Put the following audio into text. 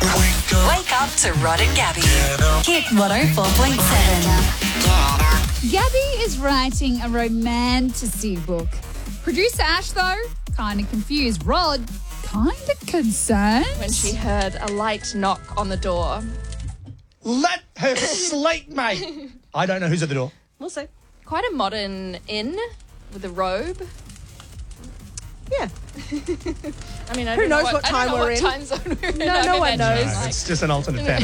Wake up to Rod and Gabby. Hit 104.7. Gabby is writing a romantasy book. Producer Ash, though, kind of confused. Rod, kind of concerned. When she heard a light knock on the door. Let her sleep, mate. I don't know who's at the door. We'll see. Quite a modern inn with a robe. Yeah. I mean, I Who don't know knows what time we're in? Time zone we're in. No one knows. No, it's just an alternate fantasy.